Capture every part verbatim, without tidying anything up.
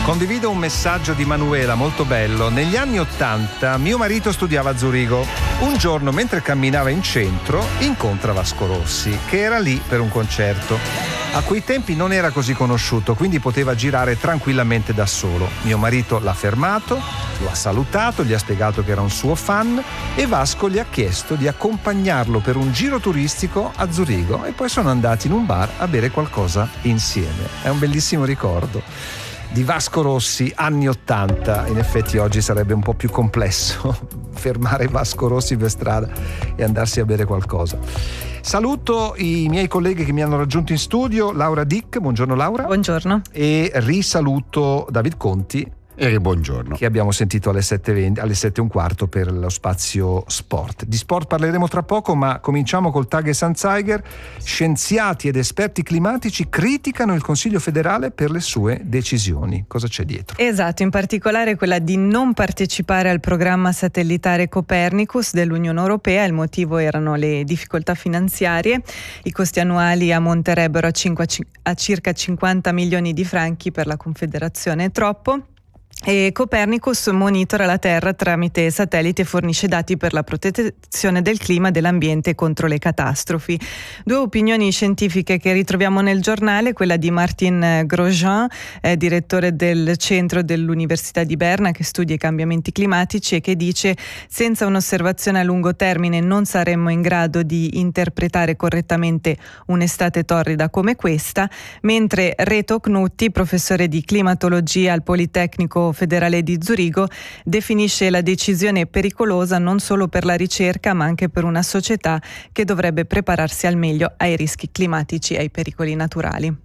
Condivido un messaggio di Manuela molto bello. Negli anni Ottanta mio marito studiava a Zurigo. Un giorno, mentre camminava in centro, incontra Vasco Rossi, che era lì per un concerto. A quei tempi non era così conosciuto, quindi poteva girare tranquillamente da solo. Mio marito l'ha fermato, lo ha salutato, gli ha spiegato che era un suo fan e Vasco gli ha chiesto di accompagnarlo per un giro turistico a Zurigo e poi sono andati in un bar a bere qualcosa insieme. È un bellissimo ricordo di Vasco Rossi, anni ottanta. In effetti oggi sarebbe un po' più complesso fermare Vasco Rossi per strada e andarsi a bere qualcosa. Saluto i miei colleghi che mi hanno raggiunto in studio, Laura Dick, buongiorno Laura. Buongiorno. E risaluto David Conti. E buongiorno. Che abbiamo sentito alle sette e venti, alle sette e un quarto per lo spazio sport. Di sport parleremo tra poco, ma cominciamo col Tages-Anzeiger. Scienziati ed esperti climatici criticano il Consiglio federale per le sue decisioni. Cosa c'è dietro? Esatto, in particolare quella di non partecipare al programma satellitare Copernicus dell'Unione Europea. Il motivo erano le difficoltà finanziarie. I costi annuali ammonterebbero a, cinque, a circa cinquanta milioni di franchi per la Confederazione. È troppo. E Copernicus monitora la Terra tramite satellite e fornisce dati per la protezione del clima e dell'ambiente contro le catastrofi. Due opinioni scientifiche che ritroviamo nel giornale, quella di Martin Grosjean, eh, direttore del centro dell'Università di Berna che studia i cambiamenti climatici e che dice: senza un'osservazione a lungo termine non saremmo in grado di interpretare correttamente un'estate torrida come questa, mentre Reto Knutti, professore di climatologia al Politecnico Federale di Zurigo, definisce la decisione pericolosa non solo per la ricerca ma anche per una società che dovrebbe prepararsi al meglio ai rischi climatici e ai pericoli naturali.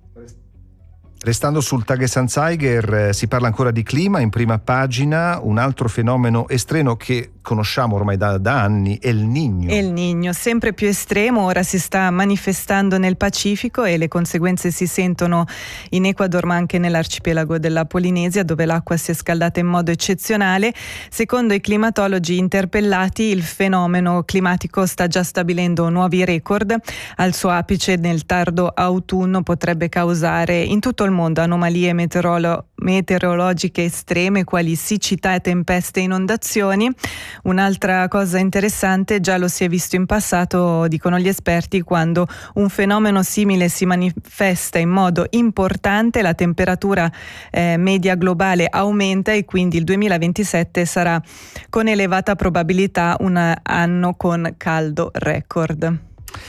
Restando sul Tages-Anzeiger, eh, si parla ancora di clima in prima pagina. Un altro fenomeno estremo che conosciamo ormai da, da anni è il Niño. Il Niño, sempre più estremo, ora si sta manifestando nel Pacifico e le conseguenze si sentono in Ecuador ma anche nell'arcipelago della Polinesia, dove l'acqua si è scaldata in modo eccezionale. Secondo i climatologi interpellati, il fenomeno climatico sta già stabilendo nuovi record. Al suo apice nel tardo autunno potrebbe causare in tutto il mondo anomalie meteorolo- meteorologiche estreme quali siccità e tempeste e inondazioni. Un'altra cosa interessante, già lo si è visto in passato, dicono gli esperti, quando un fenomeno simile si manifesta in modo importante, la temperatura eh, media globale aumenta e quindi il duemilaventisette sarà con elevata probabilità un anno con caldo record.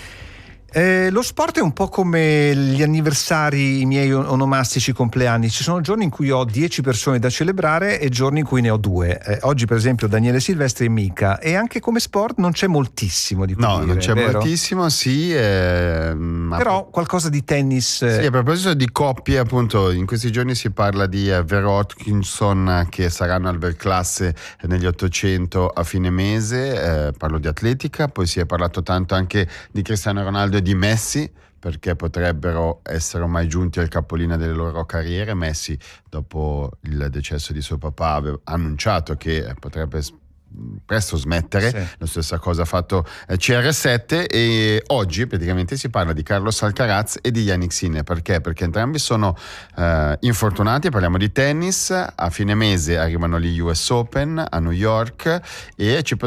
Eh, lo sport è un po' come gli anniversari, i miei onomastici compleanni. Ci sono giorni in cui ho dieci persone da celebrare e giorni in cui ne ho due. Eh, oggi per esempio Daniele Silvestri e Mica. E anche come sport non c'è moltissimo di cui no, dire, non c'è vero? moltissimo, sì. Eh, Però qualcosa di tennis. Eh... Sì, a proposito di coppie, appunto, in questi giorni si parla di eh, Vera Hodgkinson che saranno al Weltklasse negli ottocento a fine mese. Eh, parlo di atletica, poi si è parlato tanto anche di Cristiano Ronaldo di Messi, perché potrebbero essere ormai giunti al capolinea delle loro carriere. Messi, dopo il decesso di suo papà, aveva annunciato che potrebbe presto smettere, sì. La stessa cosa ha fatto C R sette e oggi praticamente si parla di Carlos Alcaraz e di Jannik Sinner. Perché? Perché entrambi sono eh, infortunati. Parliamo di tennis, a fine mese arrivano gli U S Open a New York e ci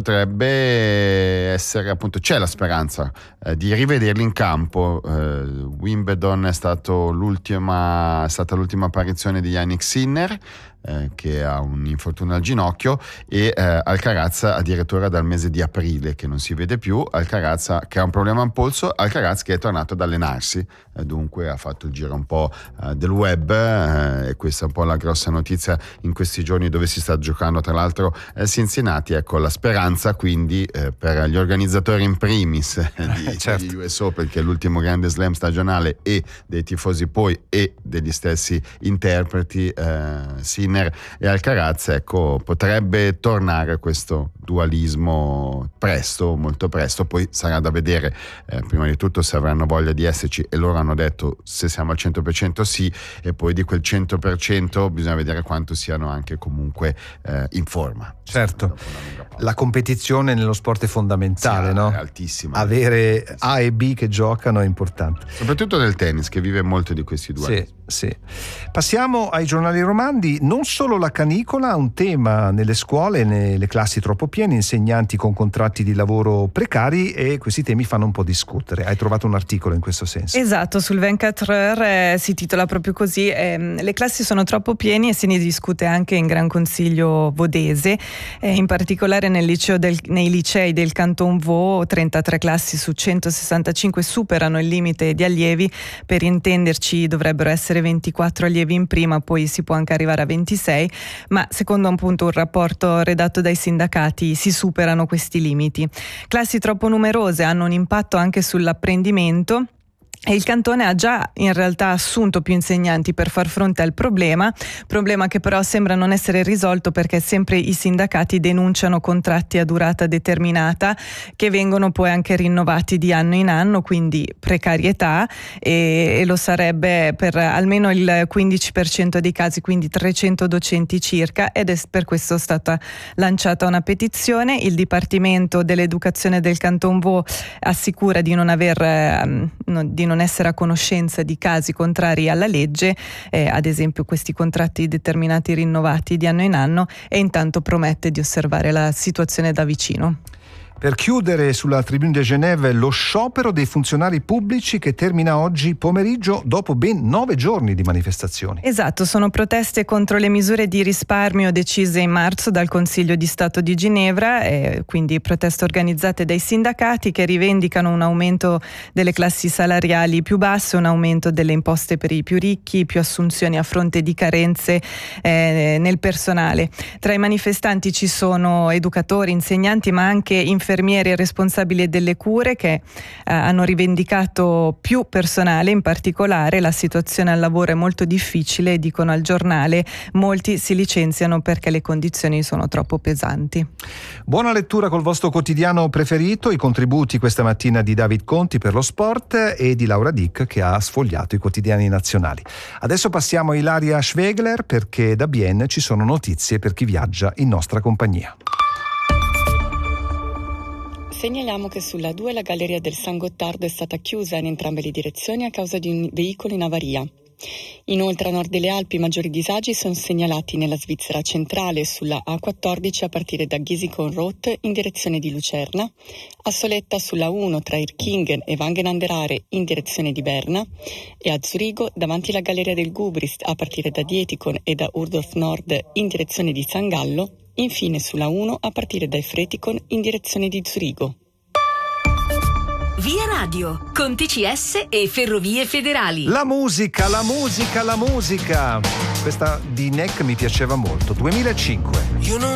potrebbe essere, appunto, c'è la speranza eh, di rivederli in campo. eh, Wimbledon è stato l'ultima è stata l'ultima apparizione di Jannik Sinner, Eh, che ha un infortunio al ginocchio, e eh, Alcaraz addirittura dal mese di aprile che non si vede più. Alcaraz che ha un problema al polso, Alcaraz che è tornato ad allenarsi, eh, dunque ha fatto il giro un po' eh, del web, eh, e questa è un po' la grossa notizia in questi giorni dove si sta giocando tra l'altro eh, Cincinnati. Ecco la speranza quindi eh, per gli organizzatori in primis eh, di, certo. di U S Open, che è l'ultimo grande slam stagionale, e dei tifosi poi e degli stessi interpreti eh, Sinner e Alcaraz. Ecco, potrebbe tornare questo dualismo presto, molto presto. Poi sarà da vedere eh, prima di tutto se avranno voglia di esserci, e loro hanno detto se siamo al cento per cento sì, e poi di quel cento per cento bisogna vedere quanto siano anche comunque eh, in forma. Certo, la competizione nello sport è fondamentale, sì, no? È altissima. Avere A e B che giocano è importante. Soprattutto nel tennis, che vive molto di questi dualismi. Sì. Sì. Passiamo ai giornali romandi. Non solo la canicola, un tema nelle scuole, nelle classi troppo piene, insegnanti con contratti di lavoro precari, e questi temi fanno un po' discutere. Hai trovato un articolo in questo senso? Esatto, sul ventiquattro ore eh, si titola proprio così, ehm, le classi sono troppo pieni e se ne discute anche in Gran Consiglio Vodese, eh, in particolare nel liceo del, nei licei del Canton Vaud, trentatré classi su centosessantacinque superano il limite di allievi. Per intenderci dovrebbero essere ventiquattro allievi in prima, poi si può anche arrivare a ventisei, ma secondo appunto un rapporto redatto dai sindacati si superano questi limiti. Classi troppo numerose hanno un impatto anche sull'apprendimento, e il cantone ha già in realtà assunto più insegnanti per far fronte al problema, problema che però sembra non essere risolto perché sempre i sindacati denunciano contratti a durata determinata che vengono poi anche rinnovati di anno in anno, quindi precarietà, e, e lo sarebbe per almeno il quindici per cento dei casi, quindi trecento docenti circa, ed è per questo stata lanciata una petizione. Il Dipartimento dell'Educazione del Canton Vaud assicura di non aver eh, di non non essere a conoscenza di casi contrari alla legge, eh, ad esempio questi contratti determinati rinnovati di anno in anno, e intanto promette di osservare la situazione da vicino. Per chiudere, sulla Tribune de Genève, lo sciopero dei funzionari pubblici che termina oggi pomeriggio dopo ben nove giorni di manifestazioni. Esatto, sono proteste contro le misure di risparmio decise in marzo dal Consiglio di Stato di Ginevra, eh, quindi proteste organizzate dai sindacati che rivendicano un aumento delle classi salariali più basse, un aumento delle imposte per i più ricchi, più assunzioni a fronte di carenze eh, nel personale. Tra i manifestanti ci sono educatori, insegnanti, ma anche infermieri e responsabili delle cure che eh, hanno rivendicato più personale. In particolare la situazione al lavoro è molto difficile, dicono al giornale, molti si licenziano perché le condizioni sono troppo pesanti. Buona lettura col vostro quotidiano preferito, i contributi questa mattina di David Conti per lo sport e di Laura Dick che ha sfogliato i quotidiani nazionali. Adesso passiamo a Ilaria Schwegler perché da Bienne ci sono notizie per chi viaggia in nostra compagnia. Segnaliamo che sulla due la galleria del San Gottardo è stata chiusa in entrambe le direzioni a causa di un veicolo in avaria. Inoltre a nord delle Alpi maggiori disagi sono segnalati nella Svizzera centrale sulla A quattordici a partire da Giesicon-Roth in direzione di Lucerna, a Soletta sulla uno tra Irkingen e Wangenanderare in direzione di Berna e a Zurigo davanti alla galleria del Gubrist a partire da Dietikon e da Urdorf Nord in direzione di San Gallo. Infine sulla uno a partire da Efretikon in direzione di Zurigo. Via Radio, con T C S e Ferrovie Federali. La musica, la musica, la musica. Questa di Neck mi piaceva molto. duemilacinque.